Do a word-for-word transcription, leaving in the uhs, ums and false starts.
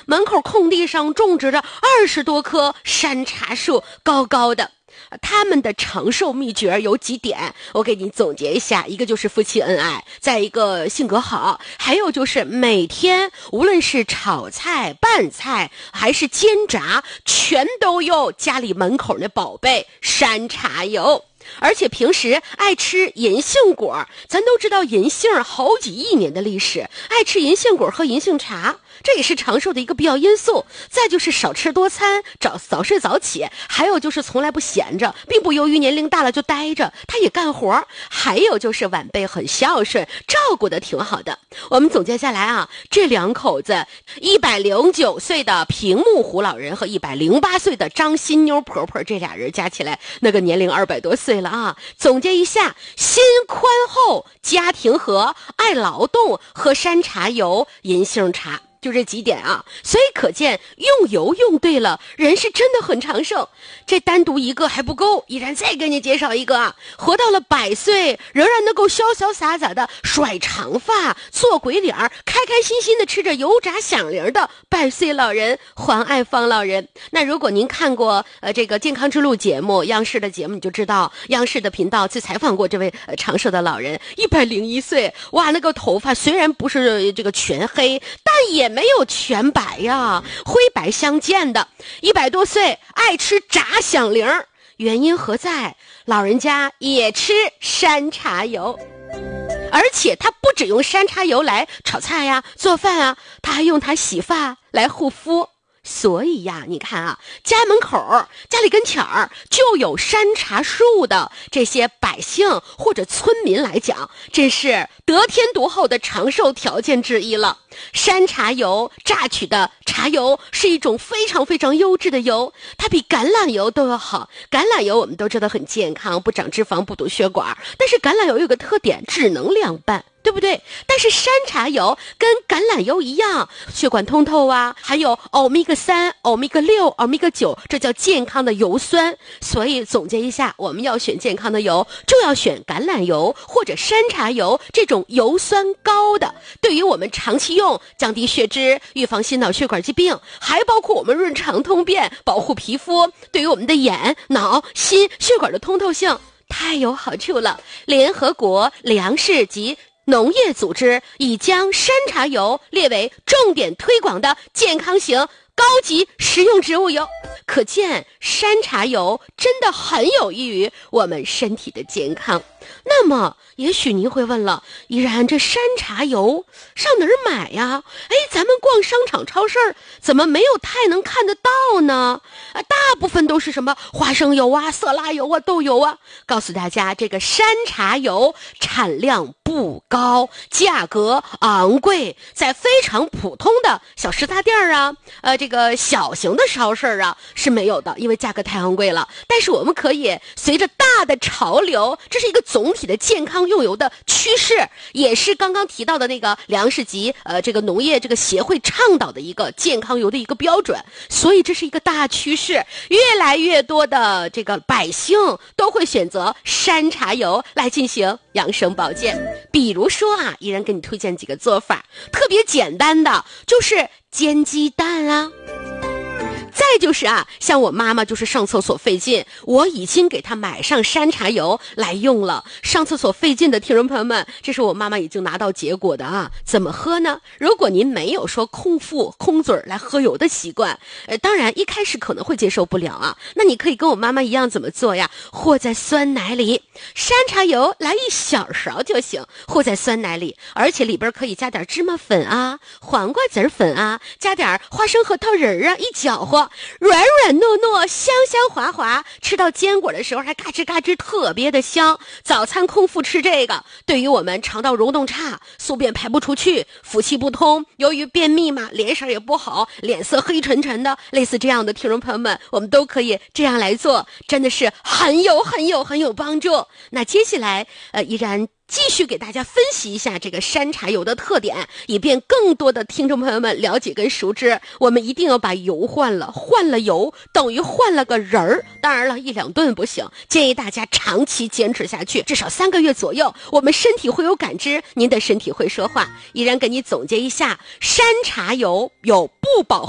门口空地上种植着二十多棵山茶树，高高的。他们的长寿秘诀有几点，我给你总结一下。一个就是夫妻恩爱，再一个性格好，还有就是每天无论是炒菜、拌菜还是煎炸，全都有家里门口那宝贝山茶油。而且平时爱吃银杏果，咱都知道银杏好几亿年的历史，爱吃银杏果喝银杏茶，这也是长寿的一个必要因素。再就是少吃多餐，早早睡早起，还有就是从来不闲着，并不由于年龄大了就呆着，他也干活。还有就是晚辈很孝顺，照顾的挺好的。我们总结下来啊，这两口子一百零九岁的平木湖老人和一百零八岁的张新妞婆婆，这俩人加起来那个年龄二百多岁了啊。总结一下，心宽厚，家庭和，爱劳动，喝山茶油、银杏茶，就这几点啊。所以可见用油用对了，人是真的很长寿。这单独一个还不够，依然再给你介绍一个啊，活到了百岁仍然能够潇潇洒洒的甩长发做鬼脸，开开心心的吃着油炸响铃的百岁老人黄爱芳老人。那如果您看过呃这个健康之路节目，央视的节目，你就知道央视的频道去采访过这位呃长寿的老人，一百零一岁，哇，那个头发虽然不是这个全黑，但也没有全白呀，灰白相间的。一百多岁爱吃炸响铃，原因何在？老人家也吃山茶油，而且他不只用山茶油来炒菜呀、做饭啊，他还用它洗发来护肤。所以呀，你看啊，家门口、家里跟前儿就有山茶树的这些百姓或者村民来讲，真是得天独厚的长寿条件之一了。山茶油榨取的茶油是一种非常非常优质的油，它比橄榄油都要好。橄榄油我们都知道很健康，不长脂肪，不堵血管，但是橄榄油有个特点，只能凉拌，对不对？但是山茶油跟橄榄油一样，血管通透啊，还有欧米伽三、欧米伽六、欧米伽九，这叫健康的油酸。所以总结一下，我们要选健康的油，就要选橄榄油或者山茶油这种油酸高的。对于我们长期用，降低血脂，预防心脑血管疾病，还包括我们润肠通便，保护皮肤，对于我们的眼、脑、心、血管的通透性太有好处了。联合国粮食及农业组织已将山茶油列为重点推广的健康型高级食用植物油，可见山茶油真的很有益于我们身体的健康。那么也许您会问了，依然这山茶油上哪儿买呀？哎，咱们逛商场超市怎么没有太能看得到呢？啊，大部分都是什么花生油啊、色拉油啊、豆油啊。告诉大家，这个山茶油产量不高，价格昂贵，在非常普通的小食杂店啊，呃，这个小型的超市啊是没有的，因为价格太昂贵了。但是我们可以随着大的潮流，这是一个总体的健康用油的趋势，也是刚刚提到的那个粮食及呃这个农业这个协会倡导的一个健康油的一个标准。所以这是一个大趋势，越来越多的这个百姓都会选择山茶油来进行养生保健。比如说啊，依然给你推荐几个做法，特别简单的就是煎鸡蛋啊。再就是啊，像我妈妈就是上厕所费劲，我已经给她买上山茶油来用了。上厕所费劲的听众朋友们，这是我妈妈已经拿到结果的啊。怎么喝呢？如果您没有说空腹空嘴来喝油的习惯，呃，当然一开始可能会接受不了啊。那你可以跟我妈妈一样怎么做呀？和在酸奶里，山茶油来一小勺就行，和在酸奶里，而且里边可以加点芝麻粉啊、黄瓜籽粉啊，加点花生核桃仁啊，一搅和。软软糯糯，香香滑滑，吃到坚果的时候还嘎吱嘎吱，特别的香。早餐空腹吃这个，对于我们肠道蠕动差、宿便排不出去、腹气不通，由于便秘嘛，脸色也不好，脸色黑沉沉的，类似这样的听众朋友们，我们都可以这样来做，真的是很有很有很有帮助。那接下来呃，依然继续给大家分析一下这个山茶油的特点，以便更多的听众朋友们了解跟熟知。我们一定要把油换了，换了油等于换了个人儿。当然了，一两顿不行，建议大家长期坚持下去，至少三个月左右，我们身体会有感知，您的身体会说话。依然给你总结一下，山茶油有不饱和